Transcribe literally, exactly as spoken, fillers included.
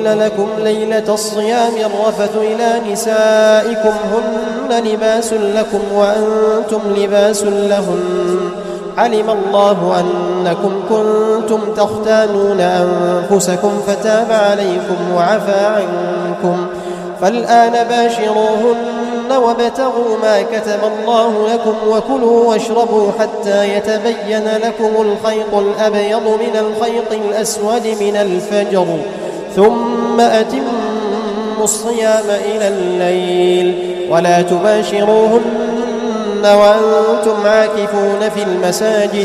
لكم ليلة الصيام الرفث إلى نسائكم هن لباس لكم وأنتم لباس لهن علم الله أنكم كنتم تختانون أنفسكم فتاب عليكم وعفى عنكم فالآن باشروهن وابتغوا ما كتب الله لكم وكلوا واشربوا حتى يتبين لكم الخيط الأبيض من الخيط الأسود من الفجر ثم أتموا الصيام إلى الليل ولا تباشروهن وأنتم عاكفون في المساجد